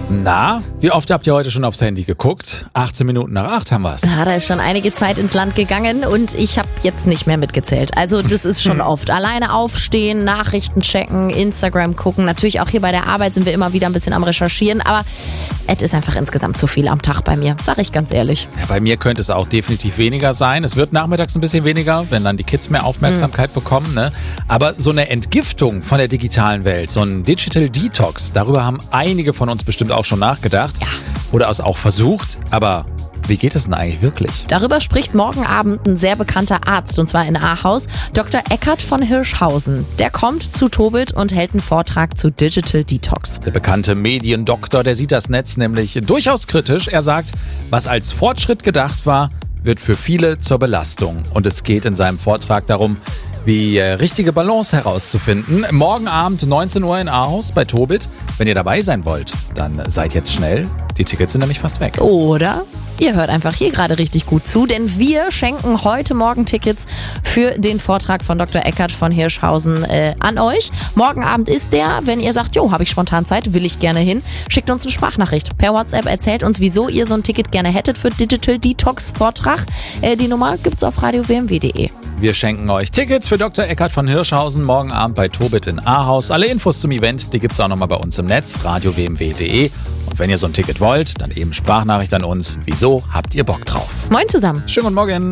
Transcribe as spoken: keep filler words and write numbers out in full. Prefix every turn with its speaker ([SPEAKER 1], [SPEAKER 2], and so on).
[SPEAKER 1] Na, wie oft habt ihr heute schon aufs Handy geguckt? achtzehn Minuten nach acht haben wir's.
[SPEAKER 2] Ja, da ist schon einige Zeit ins Land gegangen und ich habe jetzt nicht mehr mitgezählt. Also das ist schon oft. Alleine aufstehen, Nachrichten checken, Instagram gucken. Natürlich auch hier bei der Arbeit sind wir immer wieder ein bisschen am Recherchieren, aber es ist einfach insgesamt zu viel am Tag bei mir, sag ich ganz ehrlich.
[SPEAKER 1] Ja, bei mir könnte es auch definitiv weniger sein. Es wird nachmittags ein bisschen weniger, wenn dann die Kids mehr Aufmerksamkeit mhm. bekommen. Ne? Aber so eine Entgiftung von der digitalen Welt, so ein Digital Detox, darüber haben einige von uns bestimmt auch schon nachgedacht.
[SPEAKER 2] Ja.
[SPEAKER 1] Oder es auch versucht. Aber wie geht es denn eigentlich wirklich?
[SPEAKER 2] Darüber spricht morgen Abend ein sehr bekannter Arzt, und zwar in Ahaus, Doktor Eckart von Hirschhausen. Der kommt zu Tobit und hält einen Vortrag zu Digital Detox.
[SPEAKER 1] Der bekannte Mediendoktor, der sieht das Netz nämlich durchaus kritisch. Er sagt, was als Fortschritt gedacht war, wird für viele zur Belastung. Und es geht in seinem Vortrag darum, die richtige Balance herauszufinden. Morgen Abend neunzehn Uhr in Ahaus bei Tobit. Wenn ihr dabei sein wollt, dann seid jetzt schnell. Die Tickets sind nämlich fast weg.
[SPEAKER 2] Oder ihr hört einfach hier gerade richtig gut zu, denn wir schenken heute Morgen Tickets für den Vortrag von Doktor Eckart von Hirschhausen äh, an euch. Morgen Abend ist der. Wenn ihr sagt, jo, habe ich spontan Zeit, will ich gerne hin, schickt uns eine Sprachnachricht per WhatsApp, erzählt uns, wieso ihr so ein Ticket gerne hättet für Digital Detox Vortrag. Äh, die Nummer gibt's auf radio w m w punkt d e.
[SPEAKER 1] Wir schenken euch Tickets für Doktor Eckart von Hirschhausen morgen Abend bei Tobit in Ahaus. Alle Infos zum Event, die gibt's auch nochmal bei uns im Netz, radio w m w punkt d e. Und wenn ihr so ein Ticket wollt, dann eben Sprachnachricht an uns. Wieso habt ihr Bock drauf?
[SPEAKER 2] Moin zusammen.
[SPEAKER 1] Schönen guten Morgen.